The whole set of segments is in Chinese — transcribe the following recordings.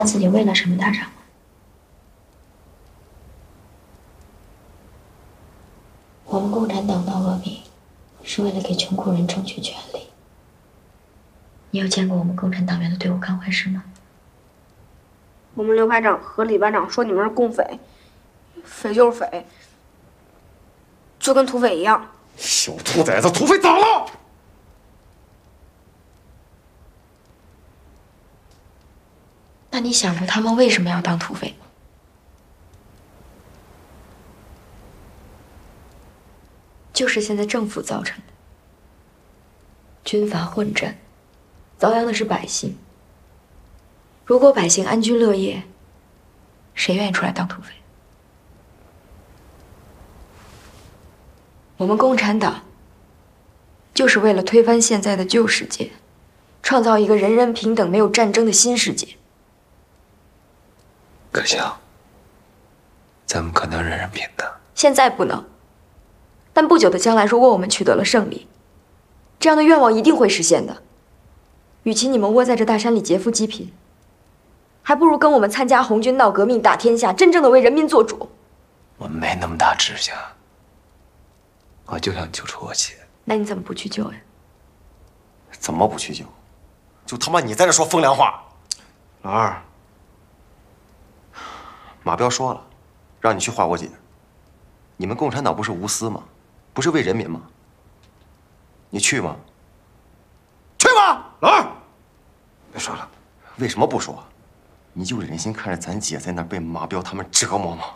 自己为了什么打仗吗？我们共产党闹革命，是为了给穷苦人争取权利。你有见过我们共产党员的队伍干坏事吗？ 我们刘排长和李班长说你们是共匪，匪就是匪，就跟土匪一样。 小兔崽子，土匪早了！ 那你想过他们为什么要当土匪吗？就是现在政府造成的。军阀混战，遭殃的是百姓。如果百姓安居乐业，谁愿意出来当土匪？我们共产党就是为了推翻现在的旧世界，创造一个人人平等、没有战争的新世界。 可笑，咱们可能人人平等。 现在不能，但不久的将来，如果我们取得了胜利，这样的愿望一定会实现的。与其你们窝在这大山里劫富济贫，还不如跟我们参加红军闹革命、打天下，真正的为人民做主。 我们没那么大志向，我就想救出我姐。 那你怎么不去救呀？ 怎么不去救？就他妈你在这说风凉话！老二，马彪说了，让你去画我姐。你们共产党不是无私吗？不是为人民吗？你去吗？去吗？老二， 别说了， 为什么不说？你就忍心看着咱姐在那儿被马彪他们折磨吗？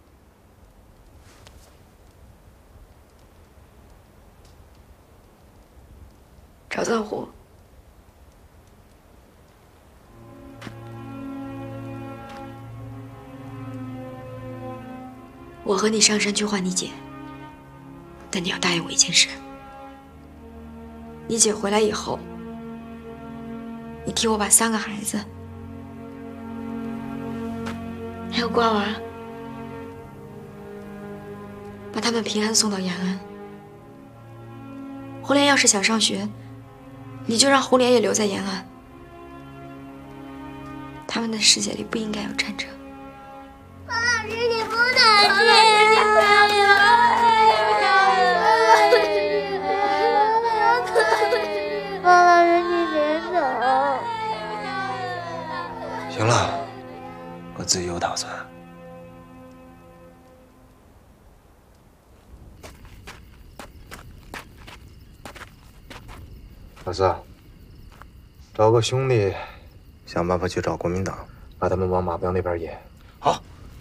找藏虎。我和你上山去换你姐，但你要答应我一件事。你姐回来以后，你替我把3个孩子，还有瓜娃，把他们平安送到延安。红莲要是想上学，你就让红莲也留在延安。他们的世界里不应该有战争。 王老师，你不能这样！王老师，你别走！ 行了，我自己有打算。老四，找个兄弟，想办法去找国民党，把他们往马彪那边引。 好。